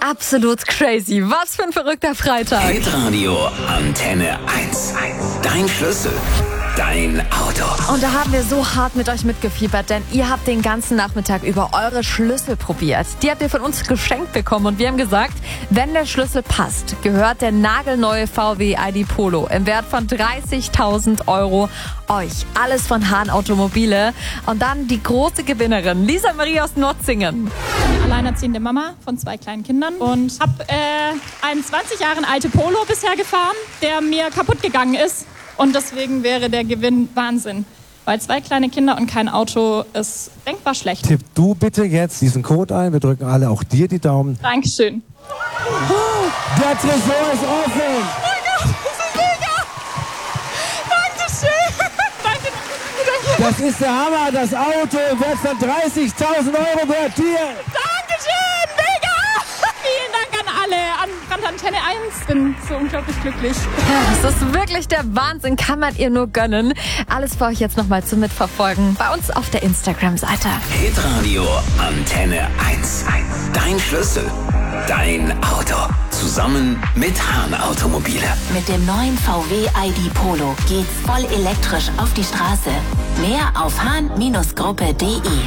absolut crazy. Was für ein verrückter Freitag. Hitradio Antenne 1. Dein Schlüssel. Dein Auto. Und da haben wir so hart mit euch mitgefiebert, denn ihr habt den ganzen Nachmittag über eure Schlüssel probiert. Die habt ihr von uns geschenkt bekommen und wir haben gesagt, wenn der Schlüssel passt, gehört der nagelneue VW ID Polo im Wert von 30.000 € euch. Alles von Hahn Automobile. Und dann die große Gewinnerin, Lisa Marie aus Notzingen. Alleinerziehende Mama von 2 kleinen Kindern und habe einen 20 Jahre alten Polo bisher gefahren, der mir kaputt gegangen ist. Und deswegen wäre der Gewinn Wahnsinn. Weil 2 kleine Kinder und kein Auto ist denkbar schlecht. Tipp du bitte jetzt diesen Code ein. Wir drücken alle auch dir die Daumen. Dankeschön. Der Tresor ist offen. Oh mein Gott, das ist mega. Dankeschön. Danke. Das ist der Hammer. Das Auto im Wert von 30.000 € gehört dir. Dankeschön, mega. Vielen Dank an alle, an Brand Antenne 1. Bin so unglaublich glücklich. Das ist wirklich der Wahnsinn, kann man ihr nur gönnen. Alles für euch jetzt nochmal zum Mitverfolgen bei uns auf der Instagram-Seite. Hitradio Antenne 1. Dein Schlüssel. Dein Auto. Zusammen mit Hahn Automobile. Mit dem neuen VW ID Polo geht's voll elektrisch auf die Straße. Mehr auf hahn-gruppe.de.